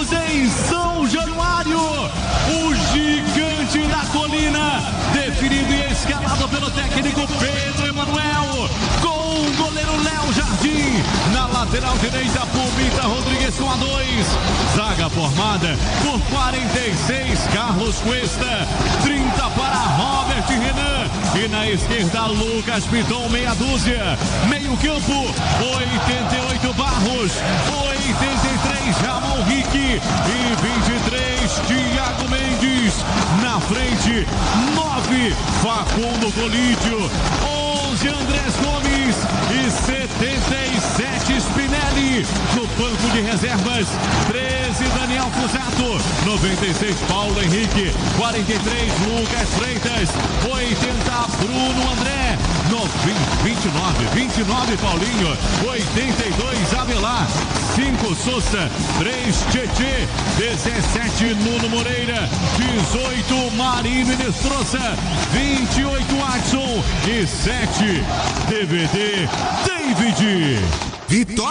Estamos em São Januário, o gigante da colina, definido e escalado pelo técnico Pedro Emanuel, com o goleiro Léo Jardim, na lateral direita, Pumita Rodrigues com a 2, zaga formada por 46, Carlos Cuesta, 30 para Robert Renan, e na esquerda, Lucas Piton, meia dúzia, meio campo, 88 Barros, 83 Ramon Rick e 23 Thiago Mendes, na frente 9 Facundo Colídio, 11 Andrés Gomes e 77 Spinelli. No banco de reservas, 13 Daniel Fusato, 96 Paulo Henrique, 43 Lucas Freitas, 80 Bruno André, 29 Paulinho, 82 Avelar, 5 Sousa, 3 Tietê, 17 Nuno Moreira, 18 Marinho Menestrosa, 28 Adson e 7 DVD David. Vitória!